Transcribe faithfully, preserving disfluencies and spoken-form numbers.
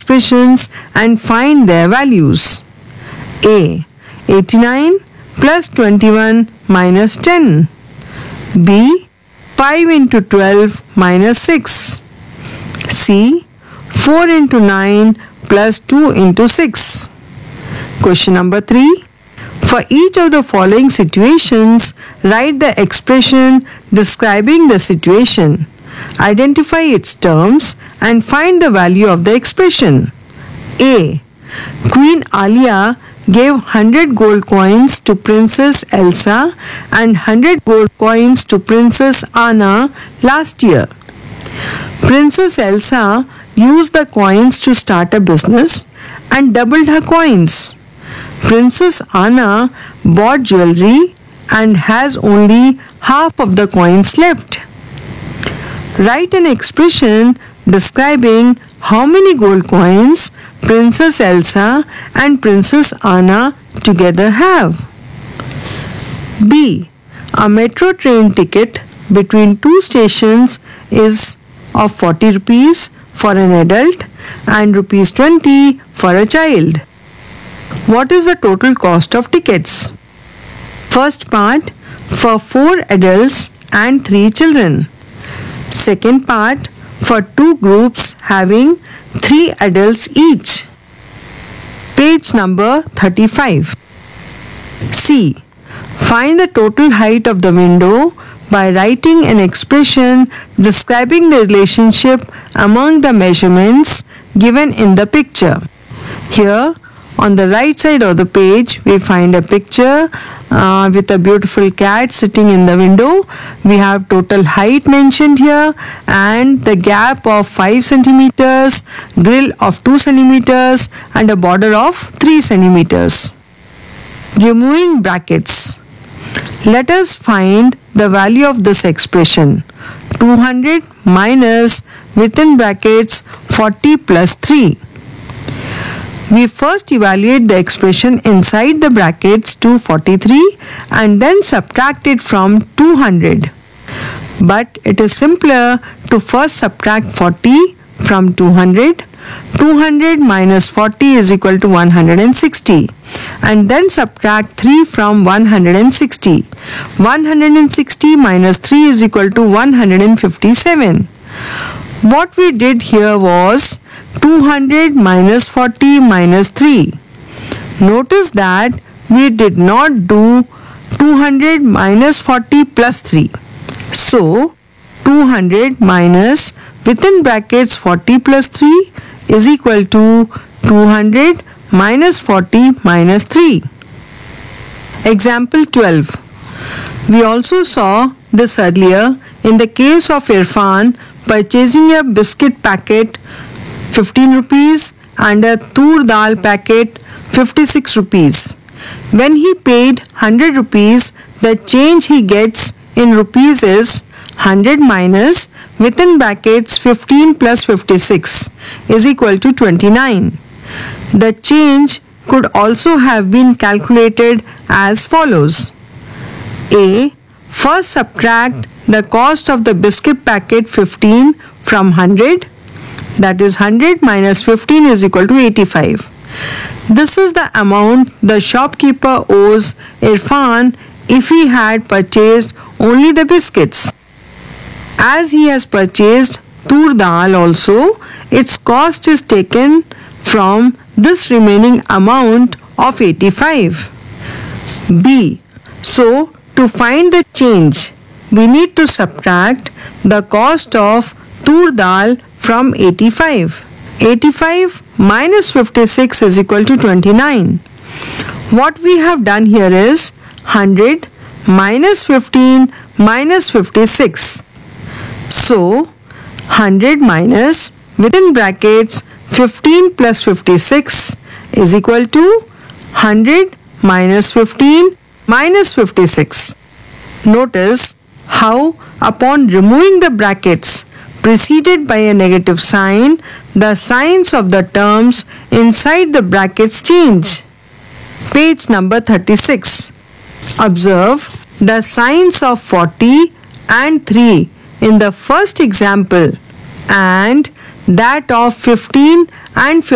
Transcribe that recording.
expressions and find their values. A. eighty-nine plus twenty-one minus ten. B. five into twelve minus six. C. four into nine plus two into six. Question number three. For each of the following situations, write the expression describing the situation. Identify its terms and find the value of the expression. A. Queen Alia gave one hundred gold coins to Princess Elsa and one hundred gold coins to Princess Anna last year. Princess Elsa used the coins to start a business and doubled her coins. Princess Anna bought jewelry and has only half of the coins left. Write an expression describing how many gold coins Princess Elsa and Princess Anna together have. B. A metro train ticket between two stations is of forty rupees for an adult and rupees twenty for a child. What is the total cost of tickets? First part, for four adults and three children. Second part, for two groups having three adults each. Page number thirty-five. C. Find the total height of the window by writing an expression describing the relationship among the measurements given in the picture. Here, on the right side of the page, we find a picture uh, with a beautiful cat sitting in the window. We have total height mentioned here and the gap of five centimeters, grill of two centimeters and a border of three centimeters. Removing brackets. Let us find the value of this expression. two hundred minus within brackets forty plus three. We first evaluate the expression inside the brackets two hundred forty-three and then subtract it from two hundred. But it is simpler to first subtract forty from two hundred. two hundred minus forty is equal to one hundred sixty and then subtract three from one hundred sixty. one hundred sixty minus three is equal to one hundred fifty-seven. What we did here was two hundred minus forty minus three. Notice that we did not do two hundred minus forty plus three. So, two hundred minus within brackets forty plus three is equal to two hundred minus forty minus three. Example twelve. We also saw this earlier in the case of Irfan purchasing a biscuit packet fifteen rupees and a tur dal packet fifty-six rupees. When he paid one hundred rupees, the change he gets in rupees is one hundred minus within brackets fifteen plus fifty-six is equal to twenty-nine. The change could also have been calculated as follows. A. First subtract the cost of the biscuit packet fifteen from one hundred. That is one hundred minus fifteen is equal to eighty-five. This is the amount the shopkeeper owes Irfan if he had purchased only the biscuits. As he has purchased tur dal also, its cost is taken from this remaining amount of eighty-five. B. So, to find the change, we need to subtract the cost of tur dal from eighty-five. eighty-five minus fifty-six is equal to twenty-nine. What we have done here is one hundred minus fifteen minus fifty-six. So, one hundred minus within brackets fifteen plus fifty-six is equal to one hundred minus fifteen minus fifty-six. Notice how upon removing the brackets preceded by a negative sign, the signs of the terms inside the brackets change. Page number thirty-six. Observe the signs of forty and three in the first example and that of fifteen and fifteen